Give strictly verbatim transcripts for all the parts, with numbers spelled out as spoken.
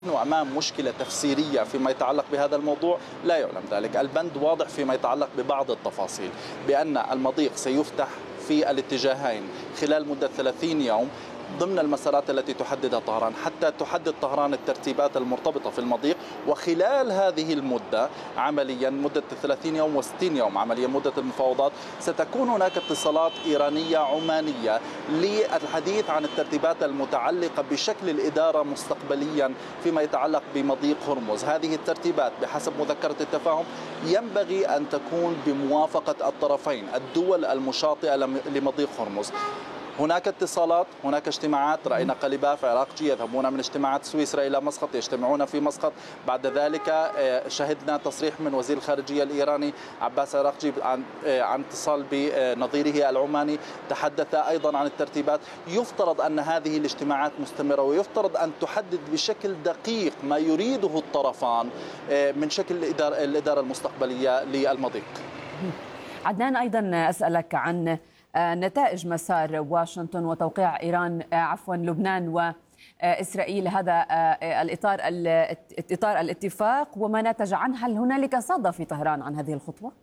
أمام مشكلة تفسيرية فيما يتعلق بهذا الموضوع؟ لا يعلم ذلك. البند واضح فيما يتعلق ببعض التفاصيل، بأن المضيق سيفتح في الاتجاهين خلال مدة ثلاثين يوم ضمن المسارات التي تحددها طهران، حتى تحدد طهران الترتيبات المرتبطة في المضيق. وخلال هذه المدة عمليا مدة ثلاثين يوم وستين يوم عمليا مدة المفاوضات، ستكون هناك اتصالات إيرانية عمانية للحديث عن الترتيبات المتعلقة بشكل الإدارة مستقبليا فيما يتعلق بمضيق هرمز. هذه الترتيبات بحسب مذكرة التفاهم ينبغي أن تكون بموافقة الطرفين الدول المشاطئة لمضيق هرمز. هناك اتصالات، هناك اجتماعات، رأينا قليباف عراقجي يذهبون من اجتماعات سويسرا إلى مسقط، يجتمعون في مسقط. بعد ذلك شهدنا تصريح من وزير الخارجية الإيراني عباس عراقجي عن عن اتصال بنظيره العماني، تحدث أيضا عن الترتيبات. يفترض أن هذه الاجتماعات مستمرة، ويفترض أن تحدد بشكل دقيق ما يريده الطرفان من شكل الإدارة المستقبلية للمضيق. عدنان، أيضا أسألك عن نتائج مسار واشنطن وتوقيع إيران عفوا لبنان وإسرائيل هذا الإطار إطار الاتفاق وما نتج عنه. هل هنالك صدى في طهران عن هذه الخطوة؟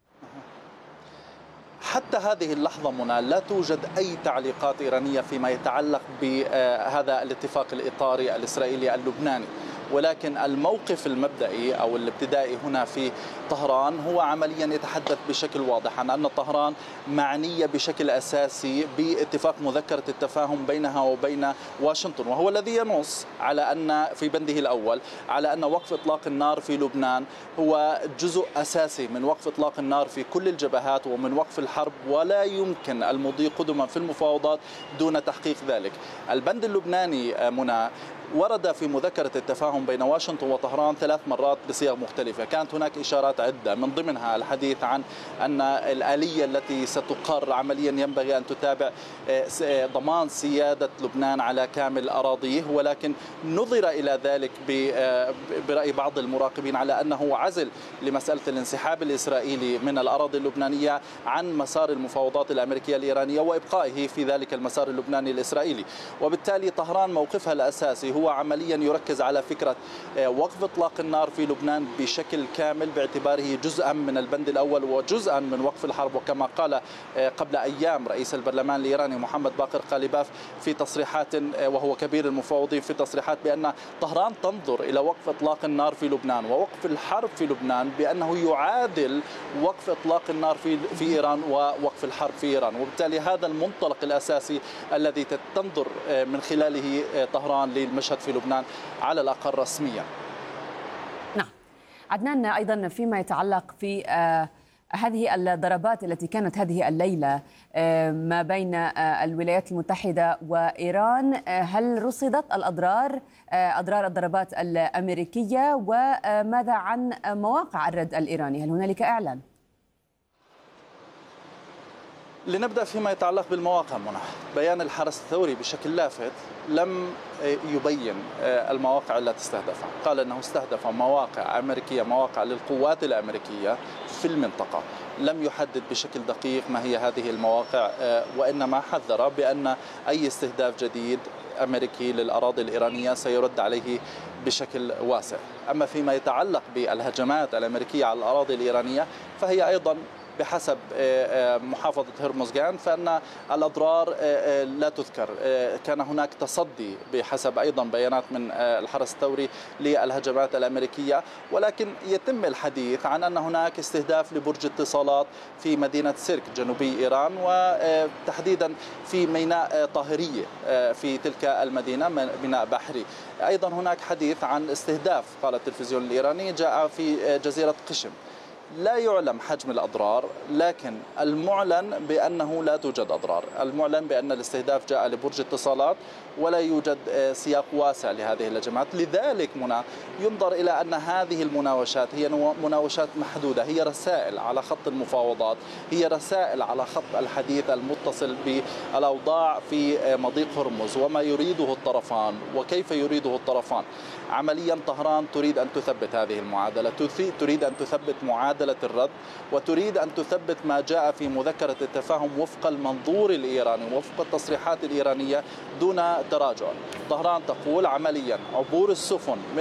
حتى هذه اللحظة منى لا توجد أي تعليقات إيرانية فيما يتعلق بهذا الاتفاق الإطاري الإسرائيلي اللبناني، ولكن الموقف المبدئي أو الابتدائي هنا في طهران هو عمليا يتحدث بشكل واضح عن أن طهران معنية بشكل أساسي باتفاق مذكرة التفاهم بينها وبين واشنطن، وهو الذي ينص على أن في بنده الأول على أن وقف إطلاق النار في لبنان هو جزء أساسي من وقف إطلاق النار في كل الجبهات ومن وقف الحرب، ولا يمكن المضي قدما في المفاوضات دون تحقيق ذلك. البند اللبناني منى ورد في مذكرة التفاهم بين واشنطن وطهران ثلاث مرات بصيغ مختلفة. كانت هناك إشارات عدة من ضمنها الحديث عن أن الآلية التي ستقر عمليا ينبغي أن تتابع ضمان سيادة لبنان على كامل أراضيه، ولكن نظر إلى ذلك برأي بعض المراقبين على أنه عزل لمسألة الانسحاب الإسرائيلي من الأراضي اللبنانية عن مسار المفاوضات الأمريكية الإيرانية وإبقائه في ذلك المسار اللبناني الإسرائيلي. وبالتالي طهران موقفها الأساسي هو عمليا يركز على فكرة وقف إطلاق النار في لبنان بشكل كامل باعتباره جزءا من البند الأول وجزءا من وقف الحرب. وكما قال قبل أيام رئيس البرلمان الإيراني محمد باقر قليباف في تصريحات، وهو كبير المفاوضين، في تصريحات بأن طهران تنظر إلى وقف إطلاق النار في لبنان ووقف الحرب في لبنان بأنه يعادل وقف إطلاق النار في في إيران ووقف الحرب في إيران. وبالتالي هذا المنطلق الأساسي الذي تنظر من خلاله طهران للمشهد في لبنان على الأقل رسميا. نعم. عدنان، أيضا فيما يتعلق في آه هذه الضربات التي كانت هذه الليلة آه ما بين آه الولايات المتحدة وإيران، آه هل رصدت الأضرار آه أضرار الضربات الأمريكية؟ وماذا عن مواقع الرد الإيراني؟ هل هنالك إعلان؟ لنبدأ فيما يتعلق بالمواقع منى. بيان الحرس الثوري بشكل لافت لم يبين المواقع التي استهدفها، قال أنه استهدف مواقع أمريكية، مواقع للقوات الأمريكية في المنطقة. لم يحدد بشكل دقيق ما هي هذه المواقع، وإنما حذر بأن أي استهداف جديد أمريكي للأراضي الإيرانية سيرد عليه بشكل واسع. أما فيما يتعلق بالهجمات الأمريكية على الأراضي الإيرانية فهي أيضا بحسب محافظة هرمزغان فإن الأضرار لا تذكر. كان هناك تصدي بحسب أيضا بيانات من الحرس الثوري للهجمات الأمريكية، ولكن يتم الحديث عن أن هناك استهداف لبرج اتصالات في مدينة سيرك جنوبي إيران، وتحديدا في ميناء طاهرية في تلك المدينة، ميناء بحري. أيضا هناك حديث عن استهداف، قال التلفزيون الإيراني، جاء في جزيرة قشم. لا يعلم حجم الأضرار، لكن المعلن بأنه لا توجد أضرار. المعلن بأن الاستهداف جاء لبرج اتصالات ولا يوجد سياق واسع لهذه الهجمات. لذلك منى ينظر إلى أن هذه المناوشات هي مناوشات محدودة، هي رسائل على خط المفاوضات، هي رسائل على خط الحديث المتصل بالأوضاع في مضيق هرمز وما يريده الطرفان وكيف يريده الطرفان. عمليا طهران تريد أن تثبت هذه المعادلة، تريد أن تثبت معادلة الرد، وتريد أن تثبت ما جاء في مذكرة التفاهم وفق المنظور الإيراني وفق التصريحات الإيرانية دون تراجع. طهران تقول عمليا عبور السفن